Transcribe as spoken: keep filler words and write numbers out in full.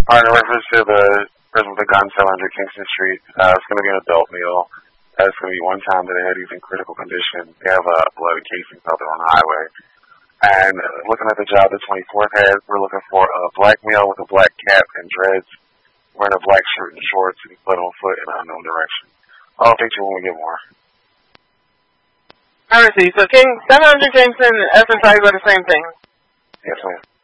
Alright, in reference to the person with the gun selling under Kingston Street, uh, it's going to be an adult meal. Uh, it's going to be one time that the head is in critical condition. They have a bloody casing out there on the highway. And uh, looking at the job the twenty-fourth has, we're looking for a black male with a black cap and dreads, wearing a black shirt and shorts, and foot on foot in an unknown direction. I'll picture when we get more. I see. So King, seven hundred Jameson and Essence are the same thing? Yes, ma'am.